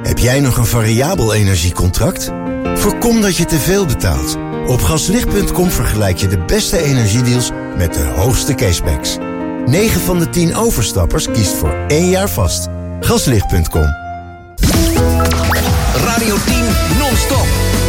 Heb jij nog een variabel energiecontract? Voorkom dat je te veel betaalt. Op gaslicht.com vergelijk je de beste energiedeals met de hoogste cashbacks. 9 van de 10 overstappers kiest voor 1 jaar vast. Gaslicht.com. Radio 10 non-stop.